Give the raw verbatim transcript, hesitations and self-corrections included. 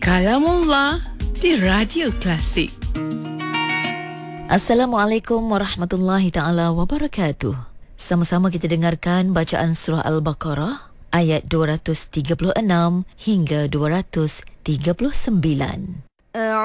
Kalamullah di Radio Klasik. Assalamualaikum warahmatullahi taala wabarakatuh. Sama-sama kita dengarkan bacaan surah Al-Baqarah ayat dua ratus tiga puluh enam hingga dua ratus tiga puluh sembilan.